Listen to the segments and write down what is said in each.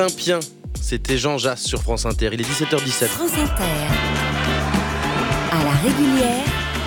Olympien, c'était Jean Jass sur France Inter. Il est 17h17. France Inter, à la régulière,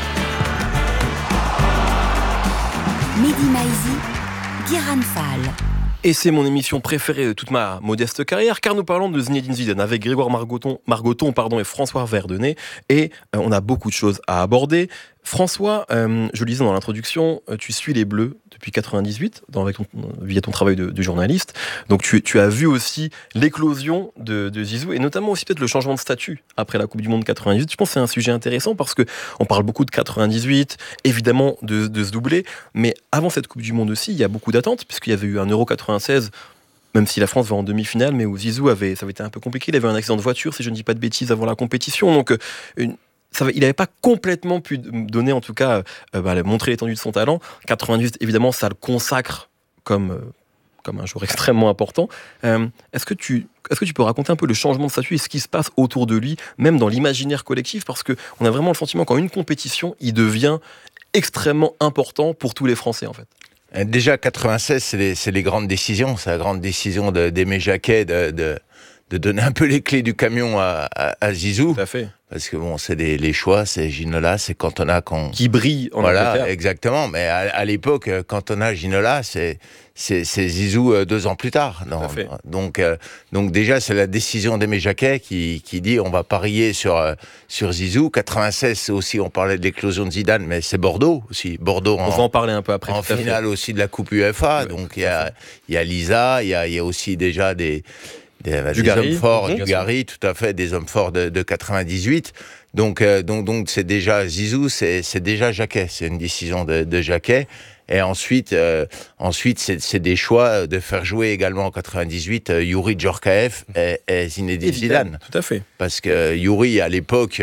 Mehdi Maizi, Guérin Fall. Et c'est mon émission préférée de toute ma modeste carrière, car nous parlons de Zinedine Zidane avec Grégoire Margoton et François Verdenay. Et on a beaucoup de choses à aborder. François, je le disais dans l'introduction, tu suis les Bleus depuis 98, via ton travail de journaliste. Donc tu as vu aussi l'éclosion de Zizou, et notamment aussi peut-être le changement de statut après la Coupe du Monde 98. Je pense que c'est un sujet intéressant parce qu'on parle beaucoup de 98, évidemment de ce doublé, mais avant cette Coupe du Monde aussi, il y a beaucoup d'attentes, puisqu'il y avait eu un Euro 96, même si la France va en demi-finale, mais où Zizou ça avait été un peu compliqué. Il avait un accident de voiture, si je ne dis pas de bêtises, avant la compétition. Donc il n'avait pas complètement pu donner, en tout cas, montrer l'étendue de son talent. 98, évidemment, ça le consacre comme un joueur extrêmement important. Est-ce que tu peux raconter un peu le changement de statut et ce qui se passe autour de lui, même dans l'imaginaire collectif, parce qu'on a vraiment le sentiment qu'en une compétition, il devient extrêmement important pour tous les Français, en fait. Déjà, 96, c'est les grandes décisions. C'est la grande décision d'Aimé Jacquet de donner un peu les clés du camion à Zizou. Tout à fait. Parce que c'est les choix, c'est Ginola, c'est Cantona qui brille en Angleterre. Voilà, exactement. Mais à l'époque, Cantona, Ginola, c'est Zizou 2 ans plus tard. Donc déjà, c'est la décision d'Aimé Jacquet qui dit on va parier sur Zizou. 96, c'est aussi, on parlait de l'éclosion de Zidane, mais c'est Bordeaux aussi. Bordeaux on va en parler un peu après. En finale aussi de la Coupe UEFA. Ouais, donc il y a Lisa, il y a aussi déjà des hommes forts, Dugarry, tout à fait, des hommes forts de 98. Donc c'est déjà Zizou, c'est déjà Jacquet, c'est une décision de Jacquet. Et ensuite c'est des choix de faire jouer également en 98 Youri Djorkaeff et Zinedine Zidane. Tout à fait. Parce que Youri, à l'époque,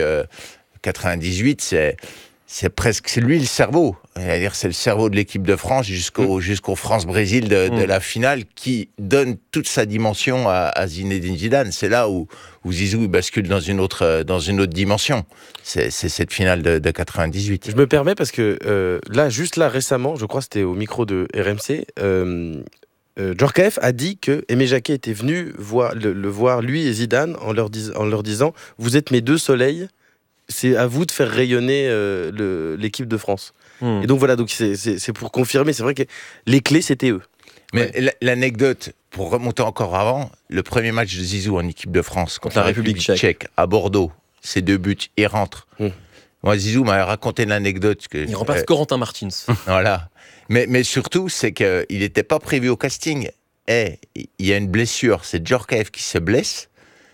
98, c'est lui le cerveau. C'est-à-dire, c'est le cerveau de l'équipe de France jusqu'au France-Brésil de la finale qui donne toute sa dimension à Zinedine Zidane. C'est là où Zizou bascule dans une autre dimension. C'est cette finale de 98. Je me permets parce que là récemment, je crois que c'était au micro de RMC, Djorkaeff a dit que Aimé Jacquet était venu le voir lui et Zidane en leur disant « Vous êtes mes deux soleils, c'est à vous de faire rayonner l'équipe de France. » Et donc voilà, c'est pour confirmer, c'est vrai que les clés, c'était eux. Mais l'anecdote, pour remonter encore avant, le premier match de Zizou en équipe de France contre la République tchèque à Bordeaux, ses 2 buts, il rentre. Moi, Zizou m'a raconté l'anecdote. Il remplace Corentin Martins. Voilà. Mais surtout, c'est qu'il n'était pas prévu au casting. Et il y a une blessure, c'est Djorkaeff qui se blesse.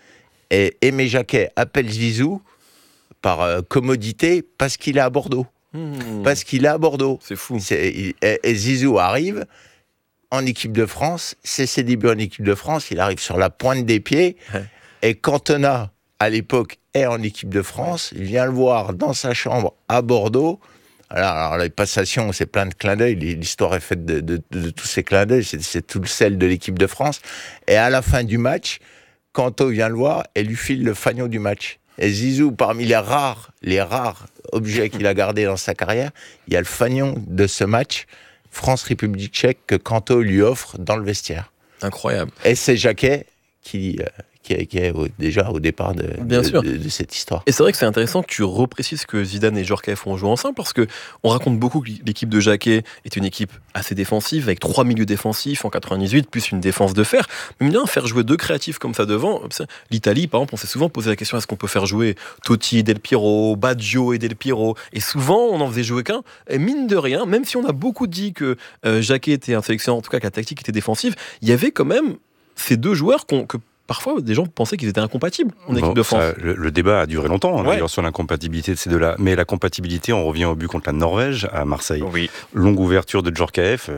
Et Aimé Jacquet appelle Zizou par commodité parce qu'il est à Bordeaux. Parce qu'il est à Bordeaux. C'est fou. Et Zizou arrive en équipe de France, c'est ses débuts en équipe de France, il arrive sur la pointe des pieds, et Cantona, à l'époque, est en équipe de France, il vient le voir dans sa chambre à Bordeaux. Alors les passations, c'est plein de clins d'œil, l'histoire est faite de tous ces clins d'œil, c'est tout le sel de l'équipe de France. Et à la fin du match, Canto vient le voir et lui file le fanion du match. Et Zizou, parmi les rares objets qu'il a gardés dans sa carrière, il y a le fanion de ce match France-République tchèque que Canto lui offre dans le vestiaire. Incroyable. Et c'est Jacquet qui est déjà au départ de cette histoire. Et c'est vrai que c'est intéressant que tu reprécises que Zidane et Djorkaeff ont joué ensemble, parce qu'on raconte beaucoup que l'équipe de Jacquet est une équipe assez défensive, avec 3 milieux défensifs en 98, plus une défense de fer. Mais bien, faire jouer 2 créatifs comme ça devant, l'Italie, par exemple, on s'est souvent posé la question, est-ce qu'on peut faire jouer Totti et Del Piero, Baggio et Del Piero? Et souvent, on n'en faisait jouer qu'un. Et mine de rien, même si on a beaucoup dit que Jacquet était un sélectionneur, en tout cas que la tactique était défensive, il y avait quand même ces 2 joueurs que parfois, des gens pensaient qu'ils étaient incompatibles en équipe de France. Le débat a duré longtemps, d'ailleurs, sur l'incompatibilité de ces deux-là. Mais la compatibilité, on revient au but contre la Norvège, à Marseille. Oui. Longue ouverture de Djorkaeff,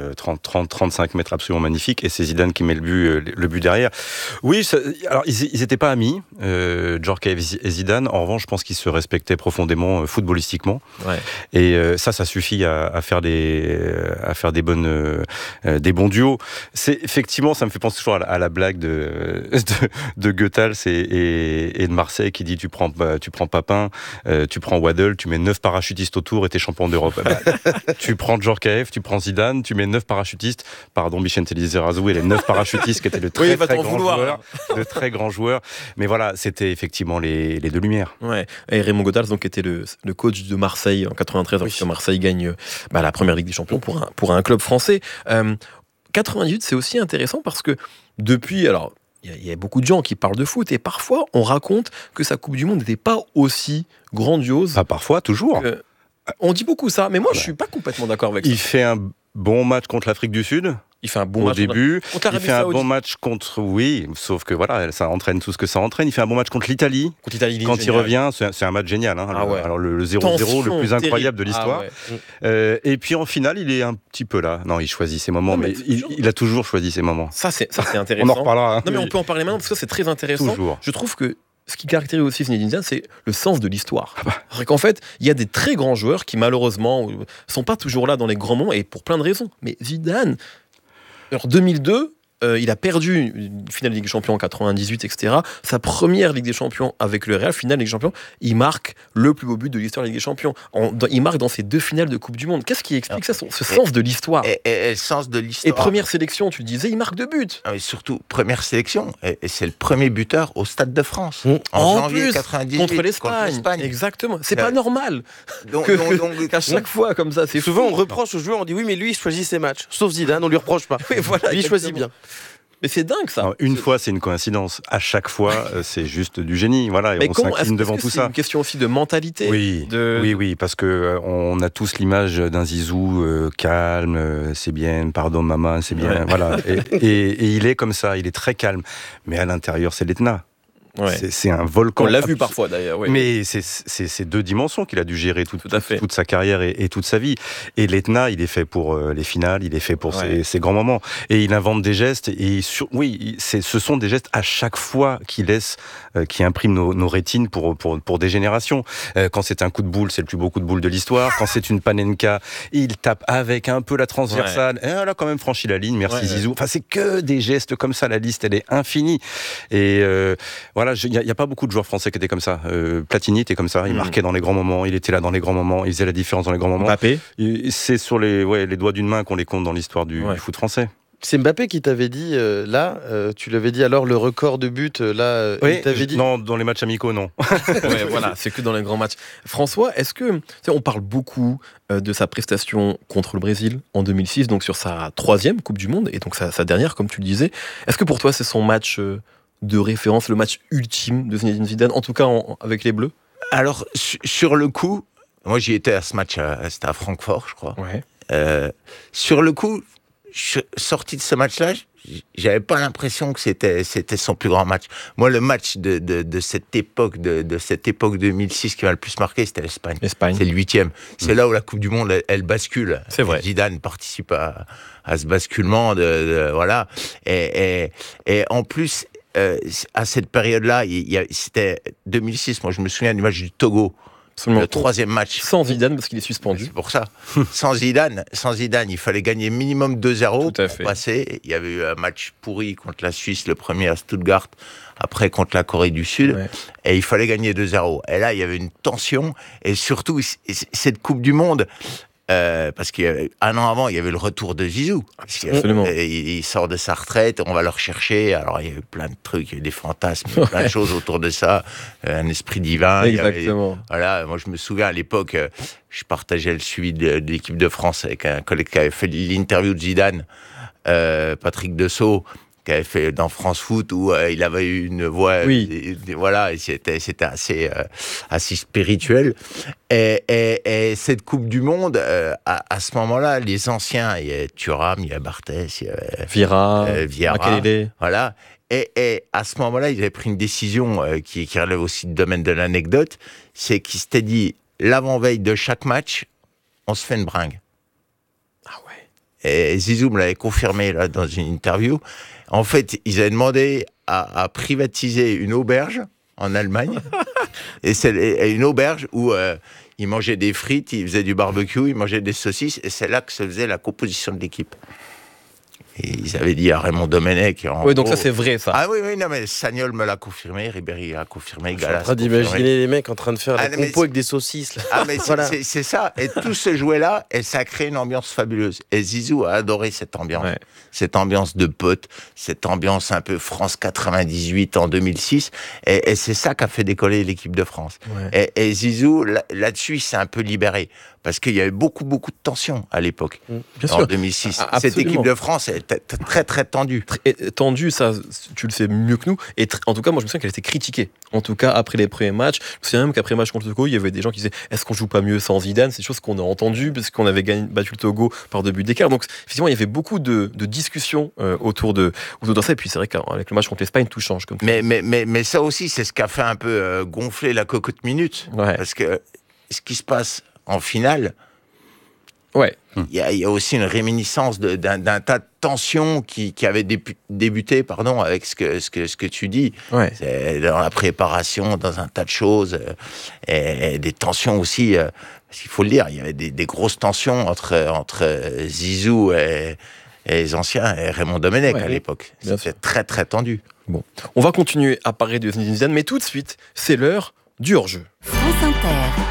35 mètres absolument magnifique, et c'est Zidane qui met le but derrière. Oui, alors ils n'étaient pas amis, Djorkaeff et Zidane. En revanche, je pense qu'ils se respectaient profondément footballistiquement. Ouais. Et ça suffit à faire des bons duos. Effectivement, ça me fait penser toujours à la blague de de Goethals et de Marseille qui dit tu prends Papin, tu prends Waddle, tu mets 9 parachutistes autour et t'es champion d'Europe. Tu prends Djorkaeff, tu prends Zidane, tu mets 9 parachutistes. Pardon, Vicente Lizarazu et les 9 parachutistes qui étaient de très très grands joueurs. Mais voilà, c'était effectivement les deux lumières. Ouais. Et Raymond Goethals donc était le coach de Marseille en 93, lorsque Marseille gagne la première Ligue des Champions pour un club français. 98, c'est aussi intéressant parce que depuis, alors il y a beaucoup de gens qui parlent de foot et parfois on raconte que sa Coupe du Monde n'était pas aussi grandiose. Pas parfois, toujours. On dit beaucoup ça, mais moi je suis pas complètement d'accord avec ça. Il fait un bon match contre l'Afrique du Sud. Il fait un bon match au début. Il fait un bon match contre, sauf que voilà, ça entraîne tout ce que ça entraîne. Il fait un bon match contre l'Italie. Quand il revient, c'est un match génial. Hein. Alors le 0-0, le plus incroyable de l'histoire. Et puis en finale, il est un petit peu là. Non, il choisit ses moments, mais il a toujours choisi ses moments. Ça c'est intéressant. On en reparlera. Hein. Non, mais on peut en parler maintenant parce que c'est très intéressant. Toujours. Je trouve que ce qui caractérise aussi Zinedine Zidane, c'est le sens de l'histoire. C'est qu'en fait, il y a des très grands joueurs qui malheureusement sont pas toujours là dans les grands moments et pour plein de raisons. Mais Zidane, en 2002, il a perdu une finale de Ligue des Champions en 98, etc. Sa première Ligue des Champions avec le Real, finale de Ligue des Champions, il marque le plus beau but de l'histoire de la Ligue des Champions. Il marque dans ses 2 finales de Coupe du Monde. Qu'est-ce qui explique ça, ce sens de l'histoire et le sens de l'histoire. Et première sélection, tu le disais, il marque 2 buts. Et surtout, première sélection. Et c'est le premier buteur au Stade de France. En janvier plus, 98. contre l'Espagne. Exactement. C'est pas normal. Donc, qu'à chaque fois, comme ça, c'est souvent fou. on reproche aux joueurs, on dit oui, mais lui, il choisit ses matchs. Sauf Zidane, on lui reproche pas. Oui, voilà, lui, il choisit bien. Mais c'est dingue ça. Alors, une fois, c'est une coïncidence. À chaque fois, c'est juste du génie. Voilà, et on s'incline devant tout ça. C'est une question aussi de mentalité. Oui, parce que on a tous l'image d'un Zizou calme, c'est bien, pardon maman, c'est bien, voilà. Et il est comme ça, il est très calme. Mais à l'intérieur, c'est l'Etna. Ouais. C'est un volcan. On l'a vu parfois d'ailleurs. Oui. Mais c'est 2 dimensions qu'il a dû gérer toute sa carrière et toute sa vie. Et l'Etna, il est fait pour les finales, il est fait pour ses grands moments. Et il invente des gestes. Et ce sont des gestes à chaque fois qui impriment nos rétines pour des générations. Quand c'est un coup de boule, c'est le plus beau coup de boule de l'histoire. Quand c'est une panenka, il tape avec un peu la transversale. Et elle a quand même franchi la ligne. Merci Zizou. Enfin, c'est que des gestes comme ça. La liste, elle est infinie. Et voilà, il n'y a pas beaucoup de joueurs français qui étaient comme ça. Platini était comme ça, il marquait dans les grands moments, il était là dans les grands moments, il faisait la différence dans les grands moments. Mbappé. C'est sur les doigts d'une main qu'on les compte dans l'histoire du foot français. C'est Mbappé qui t'avait dit, tu l'avais dit alors, le record de buts, il t'avait dit... Non, dans les matchs amicaux, non. Voilà, c'est que dans les grands matchs. François, est-ce que... On parle beaucoup de sa prestation contre le Brésil en 2006, donc sur sa 3e Coupe du Monde, et donc sa dernière, comme tu le disais. Est-ce que pour toi, c'est son match de référence, le match ultime de Zinedine Zidane, en tout cas avec les Bleus? Alors, sur le coup, moi j'y étais à ce match, c'était à Francfort, je crois. Ouais. Sur le coup, sorti de ce match-là, j'avais pas l'impression que c'était son plus grand match. Moi, le match de cette époque, de cette époque 2006 qui m'a le plus marqué, c'était l'Espagne. C'est le 8e. C'est là où la Coupe du Monde, elle bascule. C'est vrai. Zidane participe à ce basculement, voilà. Et en plus, à cette période-là, c'était 2006. Moi, je me souviens du match du Togo. Le 3e match. Sans Zidane, parce qu'il est suspendu. C'est pour ça. Sans Zidane, il fallait gagner minimum 2-0 pour passer. Il y avait eu un match pourri contre la Suisse, le premier à Stuttgart, après contre la Corée du Sud. Ouais. Et il fallait gagner 2-0. Et là, il y avait une tension. Et surtout, cette Coupe du Monde... parce qu'un an avant, il y avait le retour de Zizou. Absolument. Il sort de sa retraite, on va le rechercher. Alors, il y a eu plein de trucs, il y a eu des fantasmes, plein de choses autour de ça. Un esprit divin. Exactement. Voilà, moi, je me souviens à l'époque, je partageais le suivi de l'équipe de France avec un collègue qui avait fait l'interview de Zidane, Patrick Dessau, qui avait fait dans France Foot, où il avait eu une voix, voilà, et c'était assez spirituel. Et cette Coupe du Monde, à ce moment-là, les anciens, il y a Thuram, il y a Barthès, il y a Vieira, voilà. Et à ce moment-là, ils avaient pris une décision qui relève aussi du domaine de l'anecdote, c'est qu'ils s'étaient dit, l'avant-veille de chaque match, on se fait une bringue. Ah ouais. Et Zizou me l'avait confirmé là, dans une interview. En fait, ils avaient demandé à privatiser une auberge en Allemagne. Et c'est une auberge où ils mangeaient des frites, ils faisaient du barbecue, ils mangeaient des saucisses. Et c'est là que se faisait la composition de l'équipe. Et ils avaient dit à Raymond Domenech. Oui, donc ça c'est vrai ça. Ah oui, non, mais Sagnol me l'a confirmé, Ribéry l'a confirmé, Gallas. Je suis en train d'imaginer les mecs en train de faire la compo avec des saucisses. Là. Ah, mais c'est ça. Et tout se jouait là, et ça a créé une ambiance fabuleuse. Et Zizou a adoré cette ambiance. Ouais. Cette ambiance de potes, cette ambiance un peu France 98 en 2006. Et c'est ça qui a fait décoller l'équipe de France. Ouais. Et Zizou, là-dessus, il s'est un peu libéré. Parce qu'il y avait beaucoup de tensions à l'époque, en 2006. Cette équipe de France était très, très tendue. Tendue, ça, tu le sais mieux que nous. Et en tout cas, moi, je me souviens qu'elle était critiquée. En tout cas, après les premiers matchs. Je me souviens même qu'après le match contre le Togo, il y avait des gens qui disaient « Est-ce qu'on joue pas mieux sans Zidane ?» C'est des choses qu'on a entendues, parce qu'on avait battu le Togo par 2 buts d'écart. Donc, effectivement, il y avait beaucoup de discussions autour de ça. Et puis, c'est vrai qu'avec le match contre l'Espagne, tout change. Comme mais ça aussi, c'est ce qui a fait un peu gonfler la cocotte minute. Ouais. Parce que ce qui se passe en finale, ouais. Il y a aussi une réminiscence d'un tas de tensions qui avait débuté avec ce que tu dis. Ouais. C'est dans la préparation, dans un tas de choses. Et des tensions aussi, parce qu'il faut le dire, il y avait des grosses tensions entre Zizou et les anciens, et Raymond Domenech à l'époque. C'était très très tendu. Bon. On va continuer à parler de Zinedine Zidane, mais tout de suite, c'est l'heure du hors-jeu. France Inter.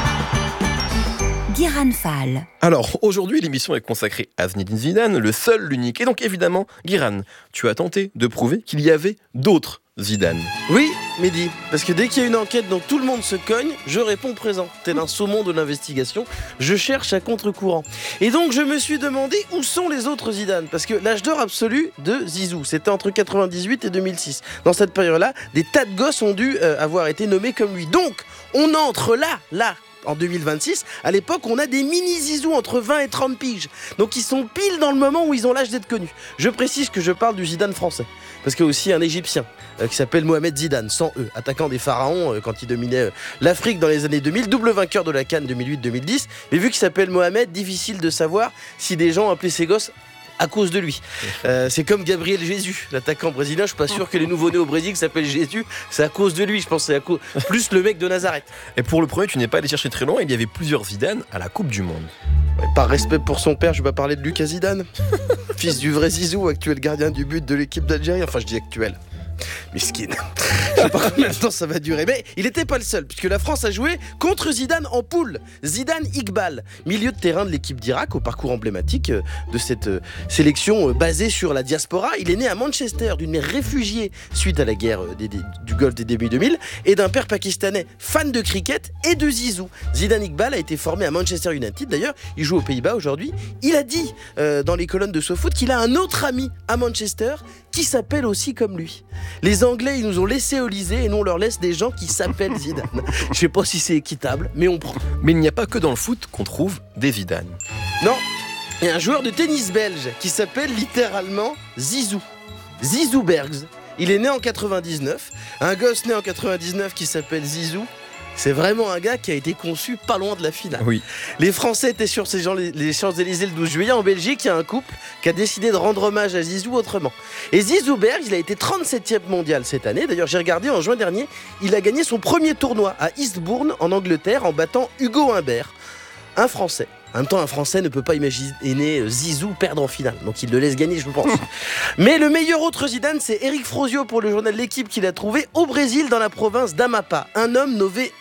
Guiran Fall. Alors, aujourd'hui, l'émission est consacrée à Zinedine Zidane, le seul, l'unique. Et donc, évidemment, Guiran, tu as tenté de prouver qu'il y avait d'autres Zidane. Oui, Mehdi, parce que dès qu'il y a une enquête dont tout le monde se cogne, je réponds présent. Tel un saumon de l'investigation, je cherche à contre-courant. Et donc, je me suis demandé où sont les autres Zidane, parce que l'âge d'or absolu de Zizou, c'était entre 98 et 2006. Dans cette période-là, des tas de gosses ont dû avoir été nommés comme lui. Donc, on entre là, en 2026, à l'époque, on a des mini-Zizou entre 20 et 30 piges. Donc ils sont pile dans le moment où ils ont l'âge d'être connus. Je précise que je parle du Zidane français. Parce qu'il y a aussi un Égyptien qui s'appelle Mohamed Zidane, sans E, attaquant des pharaons quand il dominait l'Afrique dans les années 2000, double vainqueur de la CAN 2008-2010. Mais vu qu'il s'appelle Mohamed, difficile de savoir si des gens appelaient ses gosses à cause de lui. C'est comme Gabriel Jesus, l'attaquant brésilien. Je suis pas sûr que les nouveaux-nés au Brésil qui s'appellent Jésus, c'est à cause de lui. Je pense que c'est plus le mec de Nazareth. Et pour le premier, tu n'es pas allé chercher très loin. Il y avait plusieurs Zidane à la Coupe du Monde. Par respect pour son père, je vais pas parler de Lucas Zidane, fils du vrai Zizou, actuel gardien du but de l'équipe d'Algérie. Enfin, je dis actuel. Miskin. Je sais pas combien de temps ça va durer. Mais il n'était pas le seul, puisque la France a joué contre Zidane en poule. Zidane Iqbal, milieu de terrain de l'équipe d'Irak, au parcours emblématique de cette sélection basée sur la diaspora. Il est né à Manchester d'une mère réfugiée suite à la guerre du Golfe des débuts 2000 et d'un père pakistanais fan de cricket et de Zizou. Zidane Iqbal a été formé à Manchester United. D'ailleurs, il joue aux Pays-Bas aujourd'hui. Il a dit dans les colonnes de SoFoot qu'il a un autre ami à Manchester qui s'appelle aussi comme lui. Les Anglais, ils nous ont laissé au lycée et nous on leur laisse des gens qui s'appellent Zidane. Je sais pas si c'est équitable, mais on prend. Mais il n'y a pas que dans le foot qu'on trouve des Zidane. Non, il y a un joueur de tennis belge qui s'appelle littéralement Zizou. Zizou Bergs. Il est né en 99. Un gosse né en 99 qui s'appelle Zizou. C'est vraiment un gars qui a été conçu pas loin de la finale. Oui. Les Français étaient sur les Champs-Élysées le 12 juillet. En Belgique, il y a un couple qui a décidé de rendre hommage à Zizou autrement. Et Zizou Bergs, il a été 37e mondial cette année. D'ailleurs, j'ai regardé en juin dernier, il a gagné son premier tournoi à Eastbourne, en Angleterre, en battant Hugo Humbert, un Français. En même temps, un Français ne peut pas imaginer Zizou perdre en finale. Donc il le laisse gagner, je pense. Mais le meilleur autre Zidane, c'est Eric Frosio pour le journal L'Équipe qu'il a trouvé au Brésil, dans la province d'Amapá. Un homme nommé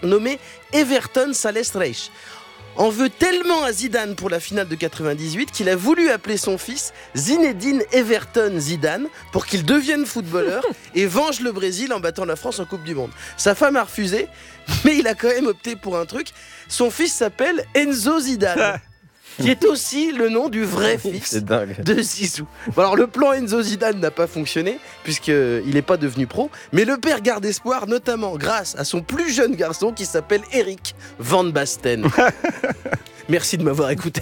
Everton Sales Reis en veut tellement à Zidane pour la finale de 98 qu'il a voulu appeler son fils Zinedine Everton Zidane pour qu'il devienne footballeur et venge le Brésil en battant la France en Coupe du Monde. Sa femme a refusé, mais il a quand même opté pour un truc. Son fils s'appelle Enzo Zidane, qui est aussi le nom du vrai fils de Zizou. Bon, alors le plan Enzo Zidane n'a pas fonctionné puisqu'il n'est pas devenu pro, mais le père garde espoir, notamment grâce à son plus jeune garçon qui s'appelle Eric Van Basten. Merci de m'avoir écouté.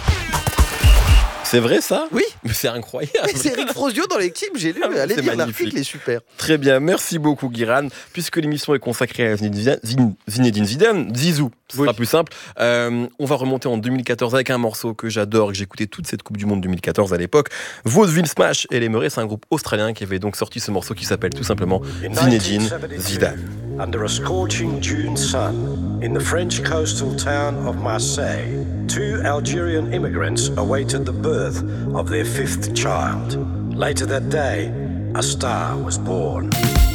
C'est vrai ça ? Oui. Mais c'est incroyable. C'est Eric Frosio dans L'Équipe, j'ai lu. Allez lire l'article, il est super. Très bien, merci beaucoup Guiran. Puisque l'émission est consacrée à Zinedine Zidane, Zizou, ce sera plus simple. On va remonter en 2014 avec un morceau que j'adore, que j'écoutais toute cette Coupe du Monde 2014 à l'époque. Vaudeville Smash et les Murray, c'est un groupe australien qui avait donc sorti ce morceau qui s'appelle tout simplement Zinedine Zidane. under a scorching June sun, in the French coastal town of Marseille, 2 Algerian immigrants awaited the birth of their 5th child. Later that day, a star was born.